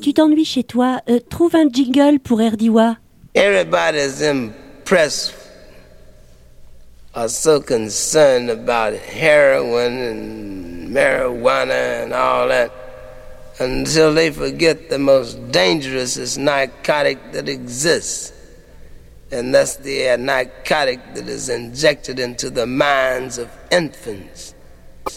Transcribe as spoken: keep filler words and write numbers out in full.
tu t'ennuies chez toi, euh, trouve un jingle pour Erdiwa. Everybody's impressed or so concerned about heroin and marijuana and all that until they forget the most dangerous narcotic that exists. And that's the narcotic that is injected into the minds of infants.